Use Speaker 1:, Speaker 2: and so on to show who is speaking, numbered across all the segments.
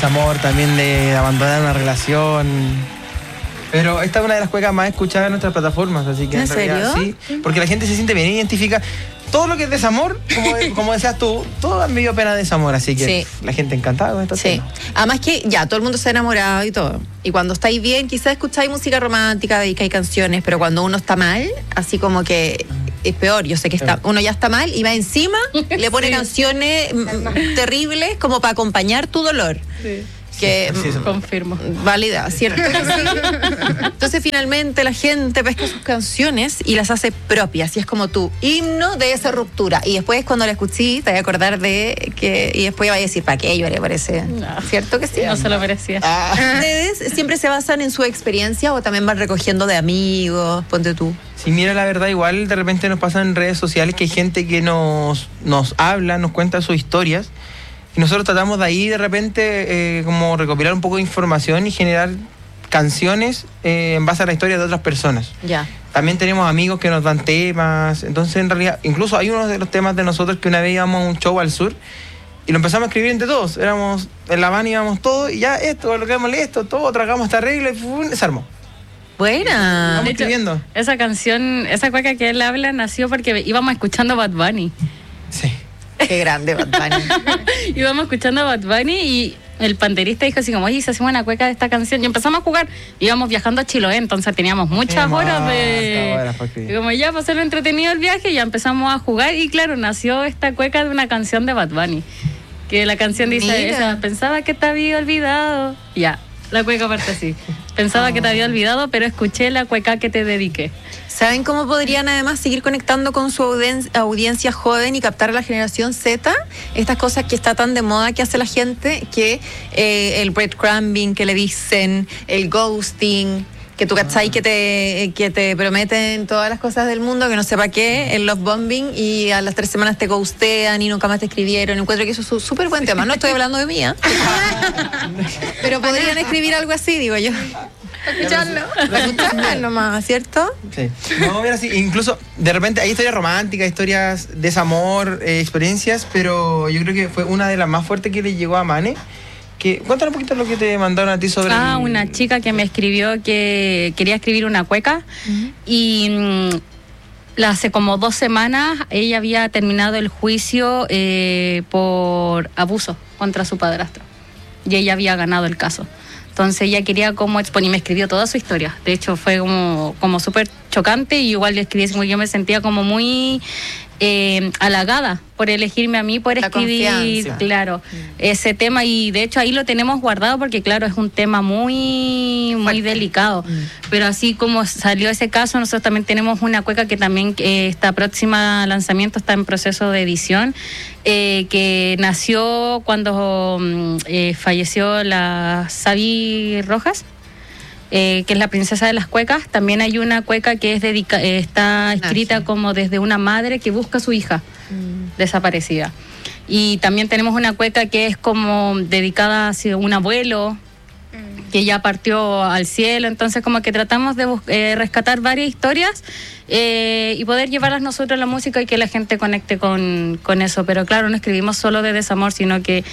Speaker 1: desamor, también de abandonar una relación. Pero esta es una de las cuecas más escuchadas en nuestras plataformas, así que
Speaker 2: ¿En serio?
Speaker 1: Sí, porque la gente se siente bien identifica. Todo lo que es desamor, como decías tú, todo han vivido pena de desamor, así que la gente encantada con estos temas.
Speaker 2: Además que ya, todo el mundo se ha enamorado y todo. Y cuando estáis bien, quizás escucháis música romántica, dedicáis canciones, pero cuando uno está mal, así como que es peor. Yo sé que uno ya está mal y va encima, le pone canciones terribles como para acompañar tu dolor.
Speaker 3: Sí.
Speaker 2: Que
Speaker 3: confirmo.
Speaker 2: Válida, ¿cierto? Entonces finalmente la gente pesca sus canciones y las hace propias y es como tu himno de esa ruptura. Y después cuando la escuché te vas a acordar de que y después vas a decir, ¿para qué lloré por ese? No. ¿Cierto que sí?
Speaker 3: No se lo merecía.
Speaker 2: ¿Ustedes siempre se basan en su experiencia o también van recogiendo de amigos? Ponte tú.
Speaker 1: Sí, mira, la verdad, igual de repente nos pasa en redes sociales que hay gente que nos habla, nos cuenta sus historias. Y nosotros tratamos de ahí de repente como recopilar un poco de información y generar canciones en base a la historia de otras personas.
Speaker 2: Ya.
Speaker 1: También tenemos amigos que nos dan temas. Entonces, en realidad, incluso hay uno de los temas de nosotros que una vez íbamos a un show al sur y lo empezamos a escribir entre todos. Éramos en la van, íbamos todos y ya esto, colocémosle esto, todo, tragamos esta regla y se armó.
Speaker 2: Buena.
Speaker 1: Estamos escribiendo.
Speaker 3: Esa canción, esa cueca que él habla nació porque íbamos escuchando Bad Bunny.
Speaker 1: Sí.
Speaker 2: Qué grande Bad Bunny.
Speaker 3: Íbamos escuchando a Bad Bunny y el panterista dijo así como, oye, se hacemos una cueca de esta canción. Y empezamos a jugar. Íbamos viajando a Chiloé, entonces teníamos muchas horas de... Y como ya pasó lo entretenido el viaje, ya empezamos a jugar. Y claro, nació esta cueca de una canción de Bad Bunny. Que la canción dice, esa, pensaba que te había olvidado. Ya, la cueca parte así. Pensaba que te había olvidado, pero escuché la cueca que te dediqué.
Speaker 2: ¿Saben cómo podrían además seguir conectando con su audiencia joven y captar a la generación Z? Estas cosas que está tan de moda que hace la gente, que el breadcrumbing que le dicen, el ghosting, que tú cachai que te prometen todas las cosas del mundo, que no sepa qué, el love bombing, y a las 3 semanas te ghostean y nunca más te escribieron. Encuentro que eso es un súper buen tema. No estoy hablando de mí, pero podrían escribir algo así, digo yo. Escucharlo nomás, ¿cierto?
Speaker 1: Sí. No, mira, sí, incluso de repente hay historias románticas, historias de desamor, experiencias, pero yo creo que fue una de las más fuertes que le llegó a Mane. Cuéntanos un poquito lo que te mandaron a ti sobre...
Speaker 3: Una chica que me escribió que quería escribir una cueca y hace como 2 semanas ella había terminado el juicio por abuso contra su padrastro y ella había ganado el caso. Entonces ella quería como exponer y me escribió toda su historia. De hecho fue como súper chocante y igual le escribí como yo me sentía como muy halagada por elegirme a mí por escribir, claro, ese tema, y de hecho ahí lo tenemos guardado porque claro, es un tema muy delicado, pero así como salió ese caso, nosotros también tenemos una cueca que también está próxima al lanzamiento, está en proceso de edición, que nació cuando falleció la Sabi Rojas, que es la princesa de las cuecas. También hay una cueca que es está escrita como desde una madre que busca a su hija desaparecida. Y también tenemos una cueca que es como dedicada a un abuelo que ya partió al cielo. Entonces como que tratamos de rescatar varias historias y poder llevarlas nosotros a la música y que la gente conecte con eso. Pero claro, no escribimos solo de desamor, sino que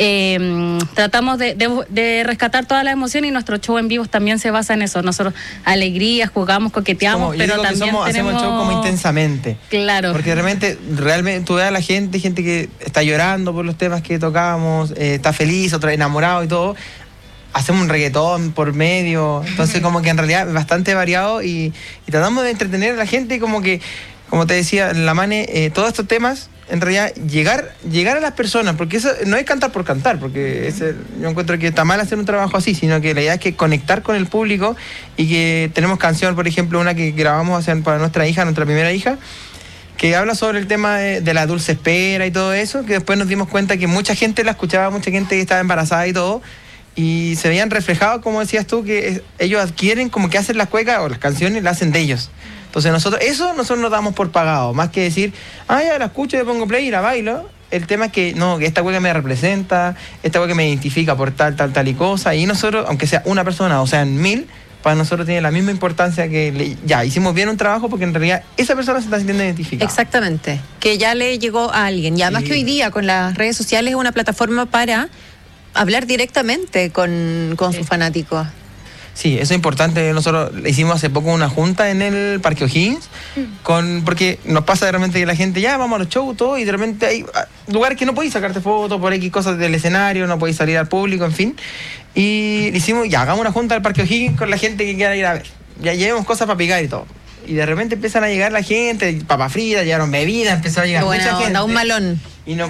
Speaker 3: tratamos de rescatar todas las emociones, y nuestro show en vivo también se basa en eso. Nosotros alegrías, jugamos, coqueteamos, pero también
Speaker 1: hacemos el show como intensamente.
Speaker 3: Claro.
Speaker 1: Porque realmente tú ves a la gente que está llorando por los temas que tocamos, está feliz, otra enamorado y todo. Hacemos un reggaetón por medio, entonces como que en realidad es bastante variado y tratamos de entretener a la gente, como que, como te decía la Mane, todos estos temas, en realidad llegar a las personas, porque eso no es cantar por cantar, porque yo encuentro que está mal hacer un trabajo así, sino que la idea es que conectar con el público, y que tenemos canción, por ejemplo, una que grabamos para nuestra primera hija, que habla sobre el tema de la dulce espera y todo eso, que después nos dimos cuenta que mucha gente la escuchaba, mucha gente que estaba embarazada y todo, y se veían reflejados, como decías tú, que ellos adquieren, como que hacen las cuecas o las canciones, las hacen de ellos. Entonces nosotros nos damos por pagado, más que decir, ya la escucho, le pongo play y la bailo. El tema es que no, que esta cueca me representa, esta cueca me identifica por tal y cosa, y nosotros, aunque sea una persona o sean 1000, para nosotros tiene la misma importancia que ya hicimos bien un trabajo, porque en realidad esa persona se está sintiendo identificada.
Speaker 2: Exactamente, que ya le llegó a alguien. Y además que hoy día con las redes sociales es una plataforma para hablar directamente con sus fanáticos.
Speaker 1: Sí, eso es importante. Nosotros hicimos hace poco una junta en el Parque O'Higgins, porque nos pasa de repente que la gente, ya vamos a los shows, todo, y de repente hay lugares que no podéis sacarte fotos por X cosas del escenario, no podéis salir al público, en fin. Y hicimos, ya, hagamos una junta al Parque O'Higgins con la gente que quiera ir a ver. Ya llevemos cosas para picar y todo. Y de repente empiezan a llegar la gente, papas fritas, llegaron bebidas, empezó a llegar mucha gente.
Speaker 2: Un malón.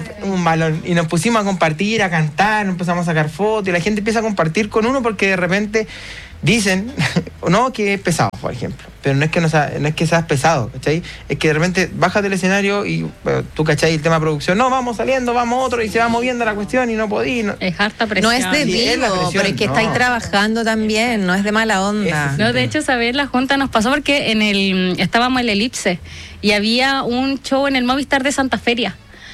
Speaker 1: Y nos pusimos a compartir, a cantar, empezamos a sacar fotos, y la gente empieza a compartir con uno porque de repente dicen, no, que es pesado, por ejemplo. Pero no es que seas pesado, ¿cachai? Es que de repente bajas del escenario y tú, ¿cachai? El tema de producción, no, vamos saliendo, vamos otro, y se va moviendo la cuestión y no podí. No.
Speaker 3: Es harta presión.
Speaker 2: No es de vivo, pero es que estáis trabajando también, no es de mala onda.
Speaker 3: No, de hecho, saber la junta nos pasó porque estábamos en el Elipse y había un show en el Movistar de Santa Feria.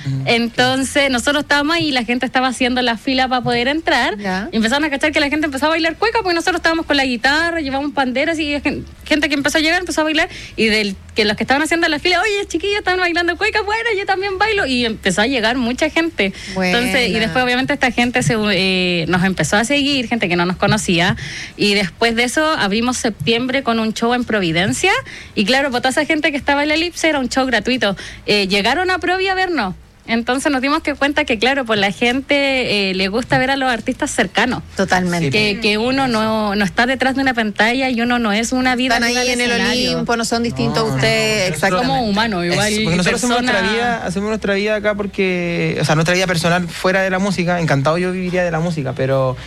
Speaker 3: Entonces nosotros estábamos ahí y la gente estaba haciendo la fila para poder entrar.
Speaker 2: Ya.
Speaker 3: Y empezaron a cachar que la gente empezó a bailar cueca porque nosotros estábamos con la guitarra, llevábamos panderas y gente que empezó a llegar empezó a bailar, y que los que estaban haciendo la fila, oye, chiquillos, están bailando cueca, bueno, yo también bailo, y empezó a llegar mucha gente.
Speaker 2: Buena.
Speaker 3: Entonces, y después obviamente esta gente nos empezó a seguir, gente que no nos conocía, y después de eso abrimos septiembre con un show en Providencia, y claro, por toda esa gente que estaba en la Elipse era un show gratuito. Llegaron a Provi a vernos. Entonces nos dimos cuenta que, claro, pues la gente le gusta ver a los artistas cercanos.
Speaker 2: Totalmente.
Speaker 3: Que uno no está detrás de una pantalla y uno no es una vida.
Speaker 2: Están ahí en el Olimpo, no son distintos a ustedes.
Speaker 3: Exactamente. Como humano, igual.
Speaker 1: Porque nosotros hacemos nuestra vida acá porque, o sea, nuestra vida personal fuera de la música. Encantado yo viviría de la música, pero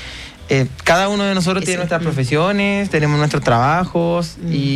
Speaker 1: cada uno de nosotros tiene nuestras profesiones, tenemos nuestros trabajos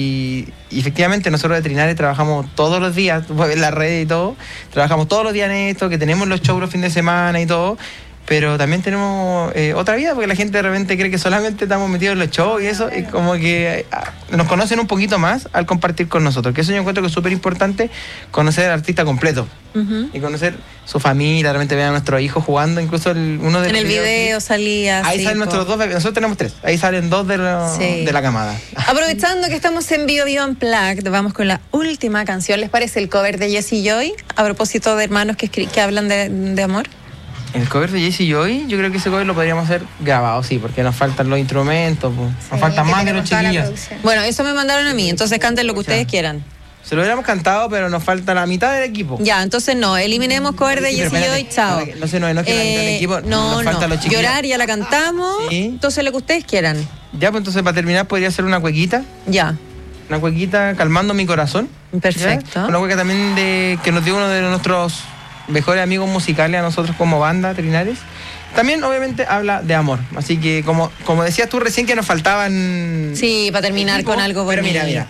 Speaker 1: y efectivamente nosotros de Trinares trabajamos todos los días, en la red y todo, trabajamos todos los días en esto, que tenemos los shows los fines de semana y todo, pero también tenemos otra vida, porque la gente de repente cree que solamente estamos metidos en los shows y eso, y como que nos conocen un poquito más al compartir con nosotros, que eso yo encuentro que es súper importante, conocer al artista completo y conocer su familia, de repente ver a nuestros hijos jugando, incluso uno de
Speaker 2: en el video salía.
Speaker 1: Ahí
Speaker 2: sí,
Speaker 1: salen nuestros dos, nosotros tenemos 3, ahí salen 2 de la camada.
Speaker 2: Aprovechando que estamos en Bio Unplugged, vamos con la última canción. ¿Les parece el cover de Jessie Joy? A propósito de hermanos que hablan de amor.
Speaker 1: El cover de Jessie Joy, yo creo que ese cover lo podríamos hacer grabado, sí, porque nos faltan los instrumentos, pues. Nos faltan más de los chiquillos.
Speaker 2: Bueno, eso me mandaron a mí, entonces canten lo que ustedes quieran.
Speaker 1: Se lo hubiéramos cantado, pero nos falta la mitad del equipo.
Speaker 2: Ya, entonces no, eliminemos cover de Jessie Joy, chao.
Speaker 1: No es que la mitad del equipo, nos faltan los chiquillos.
Speaker 2: Llorar ya la cantamos,
Speaker 1: sí.
Speaker 2: Entonces lo que ustedes quieran.
Speaker 1: Ya, pues entonces para terminar podría ser una cuequita.
Speaker 2: Ya.
Speaker 1: Una cuequita calmando mi corazón.
Speaker 2: Perfecto.
Speaker 1: ¿Ya? Una cueca también que nos dio uno de nuestros mejores amigos musicales a nosotros como banda, Trinares. También obviamente habla de amor, así que como decías tú recién que nos faltaban...
Speaker 2: Sí, para terminar con algo bonito.
Speaker 1: Pero mira.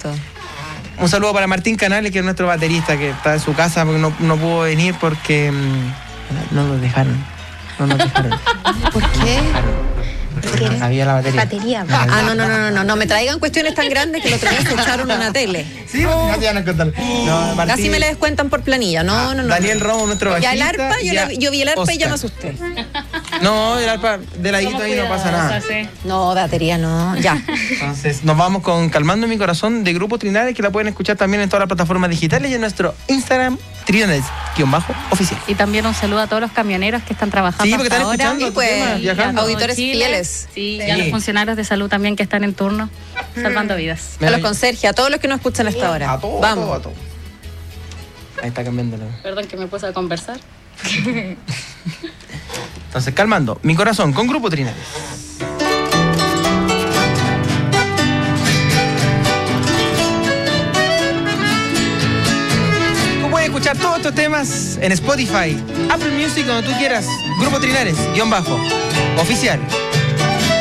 Speaker 1: Un saludo para Martín Canales, que es nuestro baterista, que está en su casa porque no pudo venir porque no nos dejaron. No nos dejaron.
Speaker 2: ¿Por qué?
Speaker 1: Porque no sabía la batería.
Speaker 2: No me traigan cuestiones tan grandes que el otro día escucharon en una tele.
Speaker 1: Sí, no te van a contar. No, Martín,
Speaker 2: casi me la descuentan por planilla. No.
Speaker 1: Daniel Romo, nuestro bajista.
Speaker 2: Ya el arpa, yo vi el arpa Oscar. Y ya me asusté.
Speaker 1: No, el arpa de ladito ahí no pasa nada.
Speaker 3: Sí.
Speaker 2: No, batería no, ya.
Speaker 1: Entonces nos vamos con Calmando mi corazón de Grupo Trinares, que la pueden escuchar también en todas las plataformas digitales y en nuestro Instagram, Trinares_oficial.
Speaker 3: Y también un saludo a todos los camioneros que están trabajando.
Speaker 1: Sí, porque están
Speaker 3: ahora.
Speaker 1: escuchando,
Speaker 2: y pues,
Speaker 1: viajando.
Speaker 2: Auditores fieles.
Speaker 3: Sí, y a los funcionarios de salud también que están en turno, salvando vidas.
Speaker 2: A los conserjes, a todos los que nos escuchan hasta ahora.
Speaker 1: A todos,
Speaker 2: vamos.
Speaker 1: a todos. Ahí está cambiándolo.
Speaker 3: Perdón que me puse a conversar.
Speaker 1: Entonces, Calmando mi corazón con Grupo Trinares. Tú puedes escuchar todos estos temas en Spotify, Apple Music, donde tú quieras. Grupo Trinares, _oficial.